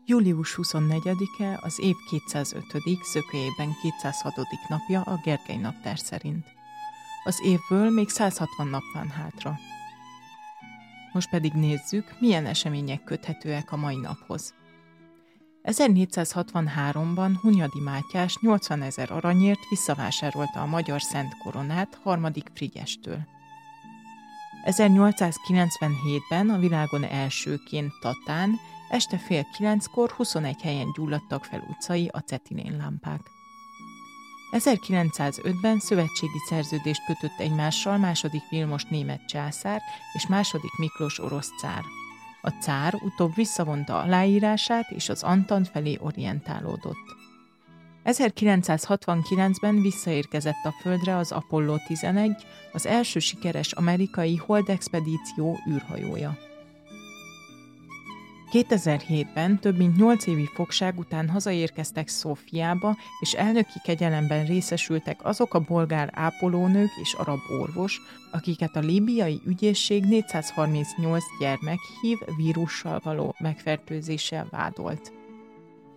Július 24-e az év 205., szökőjében 206. napja a Gergely naptár szerint. Az évből még 160 nap van hátra. Most pedig nézzük, milyen események köthetőek a mai naphoz. 1463-ban Hunyadi Mátyás 80 000 aranyért visszavásárolta a magyar Szent Koronát harmadik Frigyestől. 1897-ben a világon elsőként Tatán este 8:30 21 helyen gyulladtak fel utcai acetilénlámpák. 1905-ben szövetségi szerződést kötött egymással II. Vilmos német császár és II. Miklós orosz cár. A cár utóbb visszavonta aláírását és az Antant felé orientálódott. 1969-ben visszaérkezett a Földre az Apollo 11, az első sikeres amerikai holdexpedíció űrhajója. 2007-ben több mint 8 évi fogság után hazaérkeztek Szófiába, és elnöki kegyelemben részesültek azok a bolgár ápolónők és arab orvos, akiket a líbiai ügyészség 438 gyermek HIV vírussal való megfertőzéssel vádolt.